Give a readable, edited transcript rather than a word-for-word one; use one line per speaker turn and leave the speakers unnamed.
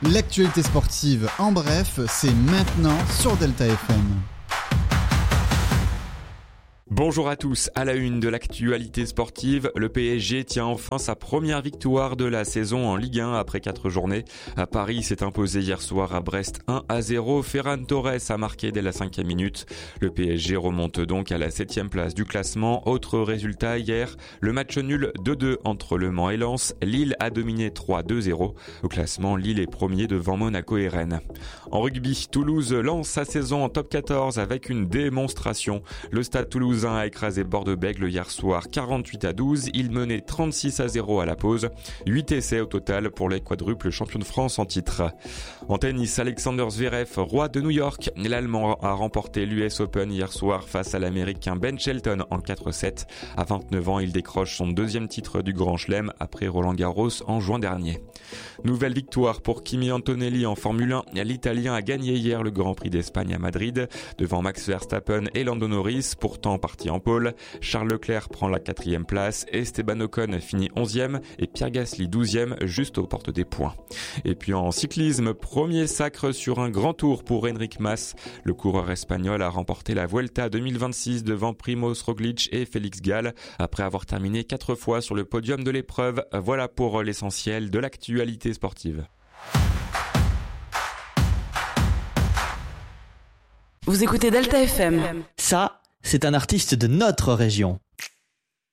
L'actualité sportive en bref, c'est maintenant sur Delta FM.
Bonjour à tous, à la une de l'actualité sportive, le PSG tient enfin sa première victoire de la saison en Ligue 1 après 4 journées. À Paris, s'est imposé hier soir à Brest 1-0. Ferran Torres a marqué dès la 5e minute. Le PSG remonte donc à la 7e place du classement. Autre résultat hier, le match nul 2-2 entre Le Mans et Lens. Lille a dominé 3-2-0. Au classement, Lille est premier devant Monaco et Rennes. En rugby, Toulouse lance sa saison en top 14 avec une démonstration. Le Stade Toulousain a écrasé Bordeaux-Bègles hier soir 48-12. Il menait 36-0 à la pause. 8 essais au total pour les quadruples champions de France en titre. En tennis, Alexander Zverev, roi de New York. L'Allemand a remporté l'US Open hier soir face à l'Américain Ben Shelton en 4-7. À 29 ans, il décroche son deuxième titre du Grand Chelem après Roland-Garros en juin dernier. Nouvelle victoire pour Kimi Antonelli en Formule 1. L'Italien a gagné hier le Grand Prix d'Espagne à Madrid devant Max Verstappen et Lando Norris, pourtant parti en pôle. Charles Leclerc prend la 4e place, Esteban Ocon finit 11e et Pierre Gasly 12e, juste aux portes des points. Et puis en cyclisme, premier sacre sur un grand tour pour Enric Mas. Le coureur espagnol a remporté la Vuelta 2026 devant Primoz Roglic et Félix Gall après avoir terminé 4 fois sur le podium de l'épreuve. Voilà pour l'essentiel de l'actualité sportive.
Vous écoutez Delta FM.
Ça, c'est un artiste de notre région.